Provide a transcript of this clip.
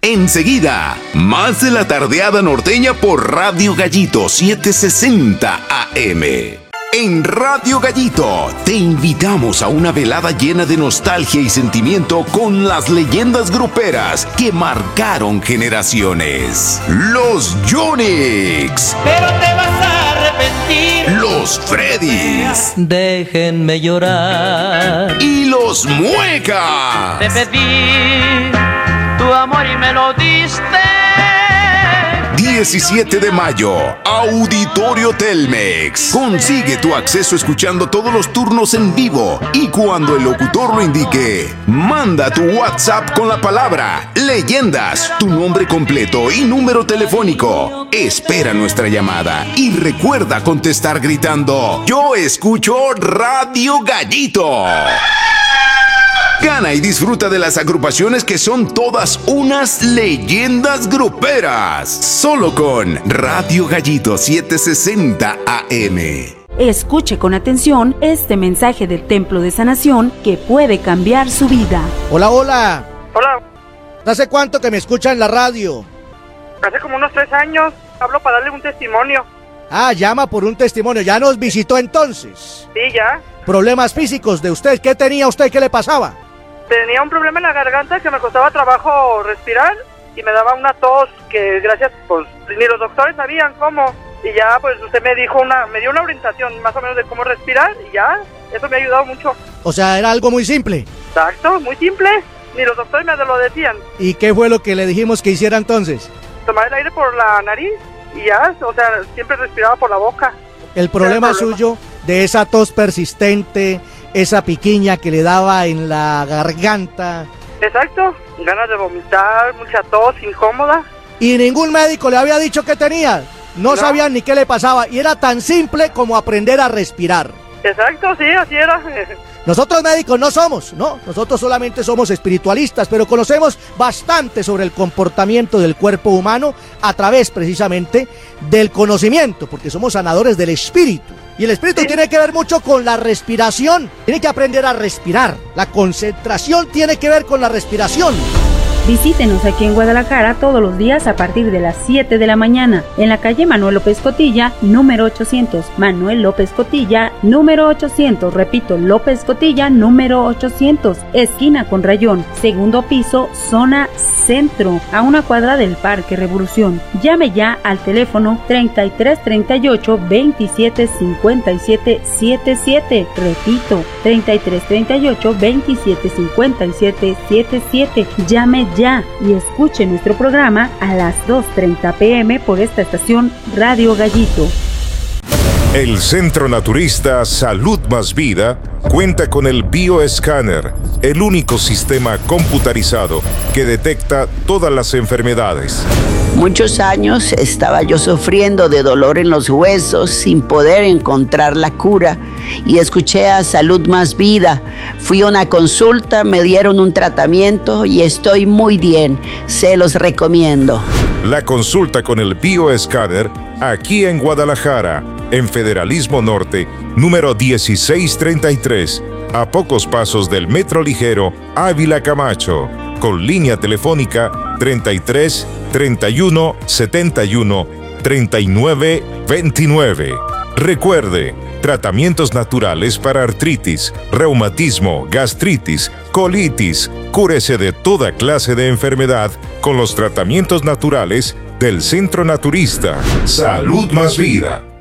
Enseguida, más de la tardeada norteña por Radio Gallito 760 AM. En Radio Gallito te invitamos a una velada llena de nostalgia y sentimiento con las leyendas gruperas que marcaron generaciones. Los Yonix. Pero te vas a arrepentir. Los Freddys. Déjenme llorar. Y los Muecas. Te pedí tu amor y me lo diste. 17 de mayo, Auditorio Telmex. Consigue tu acceso escuchando todos los turnos en vivo y cuando el locutor lo indique, manda tu WhatsApp con la palabra Leyendas, tu nombre completo y número telefónico. Espera nuestra llamada y recuerda contestar gritando: yo escucho Radio Gallito. Gana y disfruta de las agrupaciones que son todas unas leyendas gruperas. Solo con Radio Gallito 760 AM. Escuche con atención este mensaje del Templo de Sanación que puede cambiar su vida. Hola, hola. Hola. ¿Hace cuánto que me escucha en la radio? Hace como unos 3 años. Hablo para darle un testimonio. Ah, llama por un testimonio. ¿Ya nos visitó entonces? Sí, ya. Problemas físicos de usted. ¿Qué tenía usted? ¿Qué le pasaba? Tenía un problema en la garganta que me costaba trabajo respirar y me daba una tos que gracias, pues, ni los doctores sabían cómo. Y ya, pues, usted me dio una orientación más o menos de cómo respirar y ya, eso me ha ayudado mucho. O sea, era algo muy simple. Exacto, muy simple. Ni los doctores me lo decían. ¿Y qué fue lo que le dijimos que hiciera entonces? Tomar el aire por la nariz y ya, o sea, siempre respiraba por la boca. El problema suyo de esa tos persistente, esa piquiña que le daba en la garganta. Exacto, ganas de vomitar, mucha tos, incómoda. Y ningún médico le había dicho que tenía. No sabían ni qué le pasaba. Y era tan simple como aprender a respirar. Exacto, sí, así era. Nosotros médicos no somos, ¿no? Nosotros solamente somos espiritualistas, pero conocemos bastante sobre el comportamiento del cuerpo humano a través precisamente del conocimiento, porque somos sanadores del espíritu. Y el espíritu tiene que ver mucho con la respiración. Tiene que aprender a respirar. La concentración tiene que ver con la respiración. Visítenos aquí en Guadalajara todos los días a partir de las 7 de la mañana en la calle Manuel López Cotilla, número 800. Manuel López Cotilla, número 800. Repito, López Cotilla, número 800. Esquina con Rayón, segundo piso, zona centro, a una cuadra del Parque Revolución. Llame ya al teléfono 3338 27 57 77. Repito, 3338 27 57 77. Llame ya y escuche nuestro programa a las 2:30 p.m. por esta estación Radio Gallito. El Centro Naturista Salud Más Vida cuenta con el Bioescáner, el único sistema computarizado que detecta todas las enfermedades. Muchos años estaba yo sufriendo de dolor en los huesos sin poder encontrar la cura y escuché a Salud Más Vida. Fui a una consulta, me dieron un tratamiento y estoy muy bien. Se los recomiendo. La consulta con el Bioescáner aquí en Guadalajara, en Federalismo Norte, número 1633, a pocos pasos del Metro Ligero Ávila Camacho, con línea telefónica 33 31 71 39 29. Recuerde, tratamientos naturales para artritis, reumatismo, gastritis, colitis. Cúrese de toda clase de enfermedad con los tratamientos naturales del Centro Naturista Salud Más Vida.